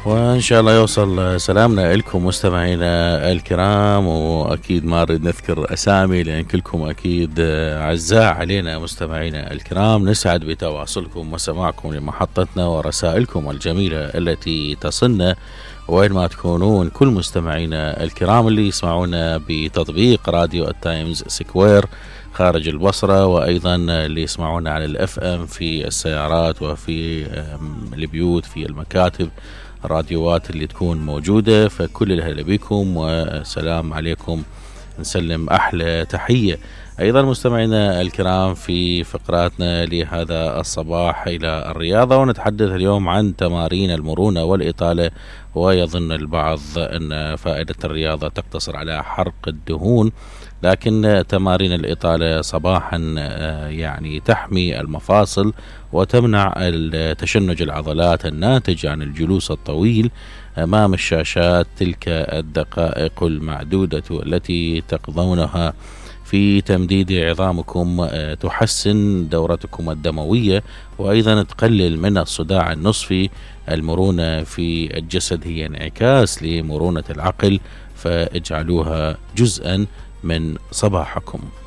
وإن شاء الله يوصل سلامنا لكم مستمعينا الكرام، وأكيد ما نريد نذكر أسامي لأن كلكم أكيد أعزاء علينا مستمعينا الكرام. نسعد بتواصلكم وسماعكم لمحطتنا ورسائلكم الجميلة التي تصلنا وين ما تكونون، كل مستمعينا الكرام اللي يسمعونا بتطبيق راديو التايمز سكوير خارج البصرة، وأيضا اللي يسمعونا على الأف أم في السيارات وفي البيوت في المكاتب، راديوات اللي تكون موجودة. فكل الهلا بكم وسلام عليكم، نسلم أحلى تحية. أيضا مستمعينا الكرام في فقراتنا لهذا الصباح إلى الرياضة، ونتحدث اليوم عن تمارين المرونة والإطالة. ويظن البعض أن فائدة الرياضة تقتصر على حرق الدهون، لكن تمارين الإطالة صباحا يعني تحمي المفاصل وتمنع تشنج العضلات الناتج عن الجلوس الطويل أمام الشاشات تلك الدقائق المعدودة التي تقضونها في تمديد عظامكم، تحسن دورتكم الدموية وأيضا تقلل من الصداع النصفي. المرونة في الجسد هي انعكاس لمرونة العقل، فاجعلوها جزءا من صباحكم.